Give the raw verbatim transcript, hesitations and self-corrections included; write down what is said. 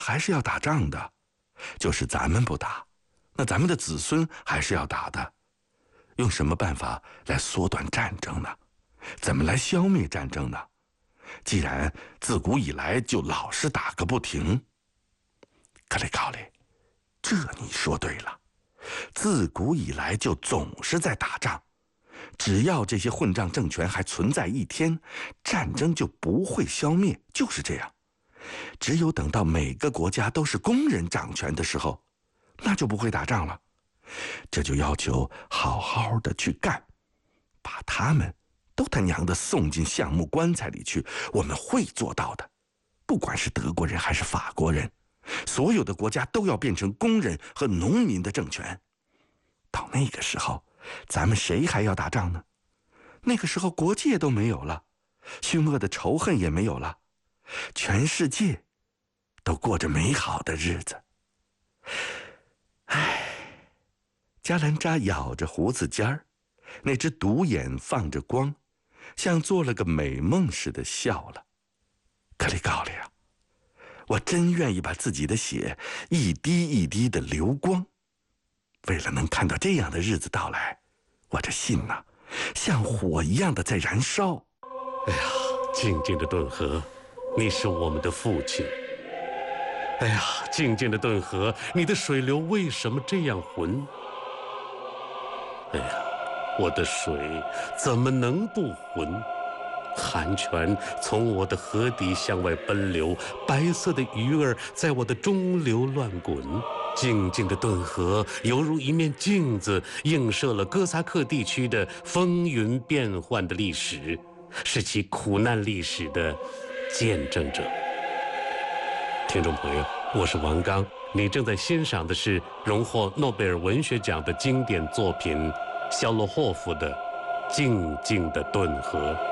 还是要打仗的，就是咱们不打，那咱们的子孙还是要打的。用什么办法来缩短战争呢？怎么来消灭战争呢？既然自古以来就老是打个不停。克里高里，这你说对了，自古以来就总是在打仗，只要这些混账政权还存在一天，战争就不会消灭，就是这样。只有等到每个国家都是工人掌权的时候，那就不会打仗了。这就要求好好的去干，把他们都他娘的送进橡木棺材里去，我们会做到的。不管是德国人还是法国人，所有的国家都要变成工人和农民的政权。到那个时候，咱们谁还要打仗呢？那个时候国界都没有了，凶恶的仇恨也没有了，全世界都过着美好的日子。唉，加兰扎咬着胡子尖儿，那只独眼放着光，像做了个美梦似的笑了。克里高里啊，我真愿意把自己的血一滴一滴的流光，为了能看到这样的日子到来，我这心呐、啊，像火一样的在燃烧。 哎呀，静静的顿河，你是我们的父亲。哎呀，静静的顿河，你的水流为什么这样浑？哎呀，我的水怎么能不浑？寒泉从我的河底向外奔流，白色的鱼儿在我的中流乱滚。静静的顿河犹如一面镜子，映射了哥萨克地区的风云变幻的历史，是其苦难历史的见证者。听众朋友，我是王刚，你正在欣赏的是荣获诺贝尔文学奖的经典作品肖洛霍夫的《静静的顿河》。